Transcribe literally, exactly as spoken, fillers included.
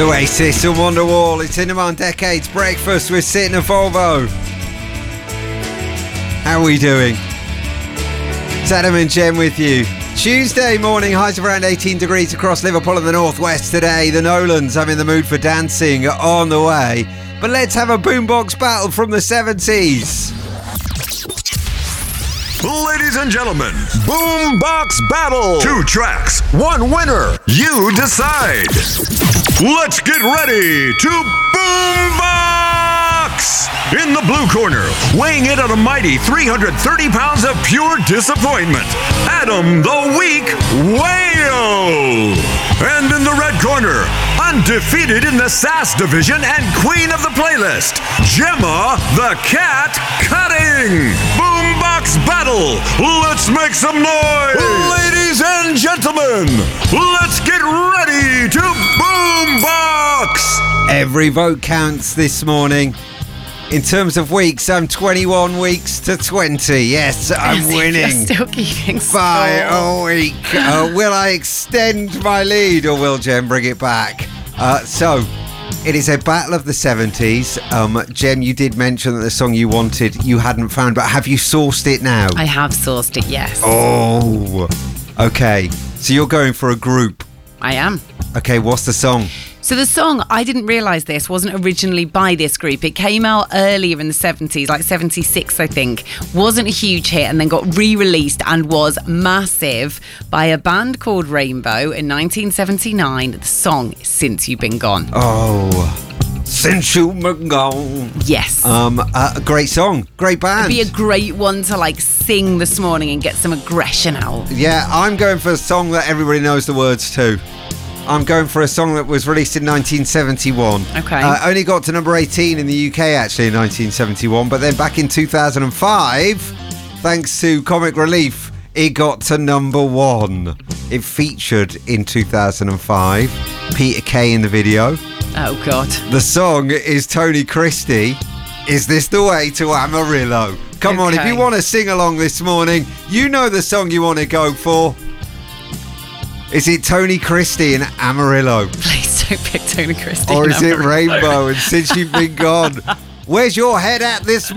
Oasis and Wonderwall. It's Cinema on Decades Breakfast with Sid and Volvo. How are we doing? It's Adam and Jen with you. Tuesday morning, highs of around eighteen degrees across Liverpool and the northwest today. The Nolans, I'm in the mood for dancing, on the way. But let's have a boombox battle from the seventies. Ladies and gentlemen, Boombox Battle. Two tracks, one winner. You decide. Let's get ready to Boombox! In the blue corner, weighing in at a mighty three hundred thirty pounds of pure disappointment, Adam the Weak Whale. And in the red corner, undefeated in the Sass division and queen of the playlist, Gemma the Cat Cutting. Boombox Battle. Let's make some noise. Ladies and gentlemen, let's get ready to Boombox. Every vote counts this morning. In terms of weeks, I'm twenty-one weeks to twenty. Yes, I'm winning. You're still keeping by score. a week. Uh, will I extend my lead or will Jen bring it back? Uh, so, it is a battle of the seventies. Um, Jen, you did mention that the song you wanted you hadn't found, but have you sourced it now? I have sourced it, yes. Oh, okay. So you're going for a group. I am. Okay, what's the song? So the song, I didn't realise this, wasn't originally by this group. It came out earlier in the seventies, like seventy-six, I think. Wasn't a huge hit and then got re-released and was massive by a band called Rainbow in nineteen seventy-nine. The song is Since You've Been Gone. Oh, Since You've Been Gone. Yes. Um, uh, a great song, great band. It'd be a great one to like sing this morning and get some aggression out. Yeah, I'm going for a song that everybody knows the words to. I'm going for a song that was released in nineteen seventy-one. Okay. Uh, only got to number eighteen in the U K actually in nineteen seventy-one, but then back in two thousand five, thanks to Comic Relief, it got to number one. It featured in two thousand five, Peter Kay in the video. Oh, God. The song is Tony Christie. Is This the Way to Amarillo? Come on, if Okay. you want to sing along this morning, you know the song you want to go for. Is it Tony Christie and Amarillo? Please don't pick Tony Christie. Or and is it Amarillo. Rainbow and Since You've Been Gone? Where's your head at this